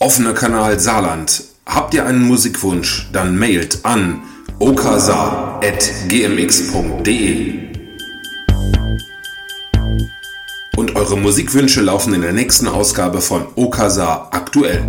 Offener Kanal Saarland. Habt ihr einen Musikwunsch? Dann mailt an okasa@gmx.de. Und eure Musikwünsche laufen in der nächsten Ausgabe von Okasa aktuell.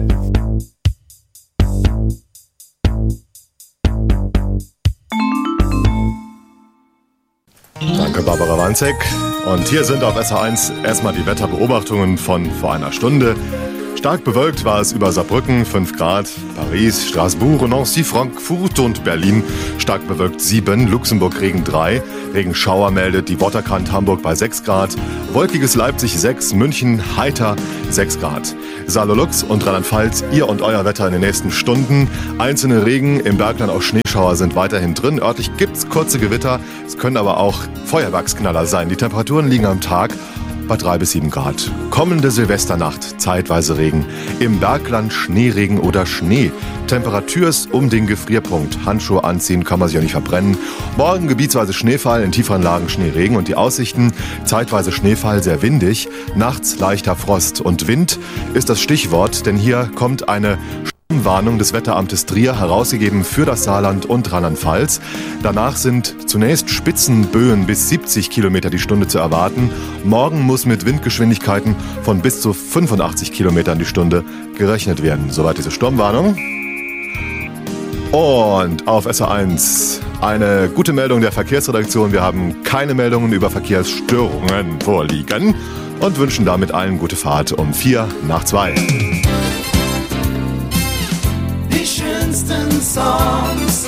Danke, Barbara Wanzek. Und hier sind auf SH1 erstmal die Wetterbeobachtungen von vor einer Stunde. Stark bewölkt war es über Saarbrücken, 5 Grad, Paris, Straßburg, Nancy, Frankfurt und Berlin stark bewölkt 7, Luxemburg Regen 3, Regenschauer meldet die Waterkant Hamburg bei 6 Grad, wolkiges Leipzig 6, München heiter 6 Grad. Saarlux und Rheinland-Pfalz, ihr und euer Wetter in den nächsten Stunden. Einzelne Regen, im Bergland auch Schneeschauer sind weiterhin drin. Örtlich gibt's kurze Gewitter, es können aber auch Feuerwerksknaller sein. Die Temperaturen liegen am Tag bei 3 bis 7 Grad. Kommende Silvesternacht, zeitweise Regen. Im Bergland Schneeregen oder Schnee. Temperatur ist um den Gefrierpunkt. Handschuhe anziehen, kann man sich ja nicht verbrennen. Morgen gebietsweise Schneefall, in tieferen Lagen Schneeregen und die Aussichten, zeitweise Schneefall, sehr windig. Nachts leichter Frost und Wind ist das Stichwort, denn hier kommt eine Warnung des Wetteramtes Trier, herausgegeben für das Saarland und Rheinland-Pfalz. Danach sind zunächst Spitzenböen bis 70 Kilometer die Stunde zu erwarten. Morgen muss mit Windgeschwindigkeiten von bis zu 85 Kilometern die Stunde gerechnet werden. Soweit diese Sturmwarnung. Und auf SR1 eine gute Meldung der Verkehrsredaktion. Wir haben keine Meldungen über Verkehrsstörungen vorliegen und wünschen damit allen gute Fahrt um 1:04. Songs,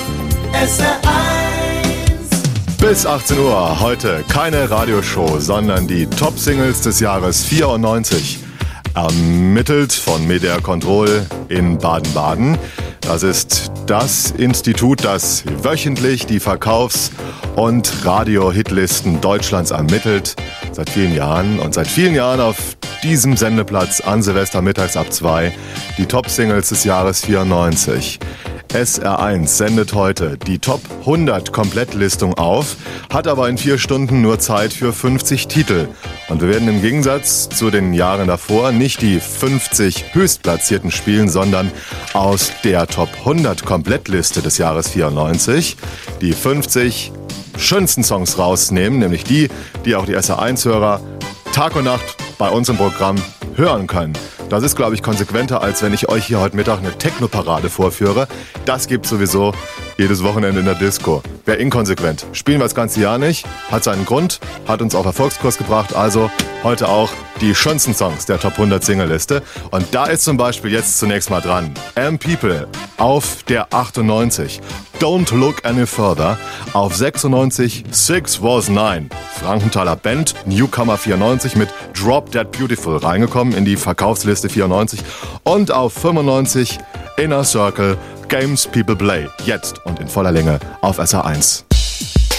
SR1. Bis 18 Uhr heute keine Radioshow, sondern die Top-Singles des Jahres 94. Ermittelt von Media Control in Baden-Baden. Das ist das Institut, das wöchentlich die Verkaufs- und Radio-Hitlisten Deutschlands ermittelt. Seit vielen Jahren und seit vielen Jahren auf diesem Sendeplatz an Silvester mittags ab 2 die Top-Singles des Jahres 94. SR1 sendet heute die Top 100 Komplettlistung auf, hat aber in 4 Stunden nur Zeit für 50 Titel. Und wir werden im Gegensatz zu den Jahren davor nicht die 50 Höchstplatzierten spielen, sondern aus der Top 100 Komplettliste des Jahres 94 die 50 schönsten Songs rausnehmen, nämlich die auch die SR1-Hörer Tag und Nacht bei uns im Programm hören können. Das ist, glaube ich, konsequenter, als wenn ich euch hier heute Mittag eine Techno-Parade vorführe. Das gibt's sowieso jedes Wochenende in der Disco. Wäre inkonsequent. Spielen wir das ganze Jahr nicht. Hat seinen Grund, hat uns auf Erfolgskurs gebracht. Also heute auch die schönsten Songs der Top 100 Singleliste. Und da ist zum Beispiel jetzt zunächst mal dran M-People auf der 98. Don't Look Any Further auf 96. 6 Was 9. Frankenthaler Band, Newcomer 94 mit Drop Dead Beautiful reingekommen in die Verkaufsliste 94. Und auf 95 Inner Circle, Games People Play. Jetzt und in voller Länge auf SR1.